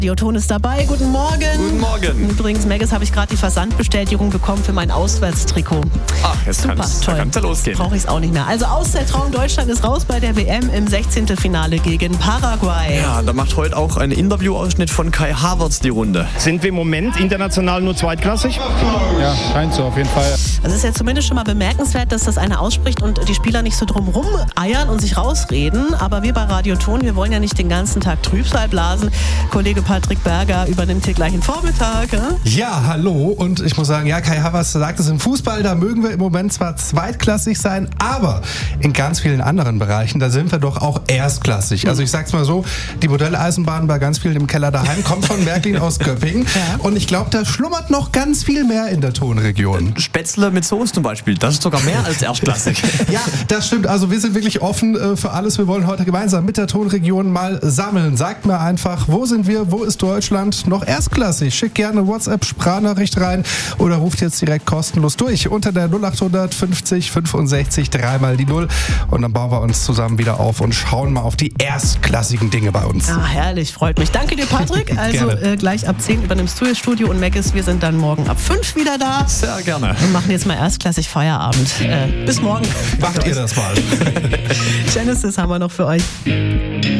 Ton ist dabei. Guten Morgen. Guten Morgen. Übrigens, Megas, habe ich gerade die Versandbestätigung bekommen für mein Auswärtstrikot. Ach, jetzt super, toll. Kann's ja losgehen. Brauche ich es auch nicht mehr. Also Auszeit-Traum Deutschland ist raus bei der WM im 16. Finale gegen Paraguay. Ja, da macht heute auch ein Interviewausschnitt von Kai Havertz die Runde. Sind wir im Moment international nur zweitklassig? Ja, scheint so auf jeden Fall. Also es ist ja zumindest schon mal bemerkenswert, dass das einer ausspricht und die Spieler nicht so drumrum eiern und sich rausreden. Aber wir bei Radio Ton, wir wollen ja nicht den ganzen Tag Trübsal blasen. Kollege Patrick Berger übernimmt hier gleich den Vormittag. Ja, hallo. Und ich muss sagen, ja, Kai Havertz sagt es im Fußball, da mögen wir im Moment zwar zweitklassig sein, aber in ganz vielen anderen Bereichen, da sind wir doch auch erstklassig. Also ich sag's mal so, die Modelleisenbahn bei ganz vielen im Keller daheim kommt von Märklin aus Göppingen. Ja. Und ich glaube, da schlummert noch ganz viel mehr in der Tonregion. Spätzle mit Soße zum Beispiel, das ist sogar mehr als erstklassig. Ja, das stimmt. Also wir sind wirklich offen für alles. Wir wollen heute gemeinsam mit der Tonregion mal sammeln. Sagt mir einfach, wo sind wir, wo ist Deutschland noch erstklassig? Schickt gerne WhatsApp-Sprachnachricht rein oder ruft jetzt direkt kostenlos durch unter der 0800 50 65 3 mal die 0 und dann bauen wir uns zusammen wieder auf und schauen mal auf die erstklassigen Dinge bei uns. Ah, herrlich, freut mich. Danke dir, Patrick. Also gleich ab 10 übernimmst du das Studio und Megas, wir sind dann morgen ab 5 wieder da. Sehr gerne. Und machen jetzt mal erstklassig Feierabend. Bis morgen. Macht ihr das mal. Genesis haben wir noch für euch.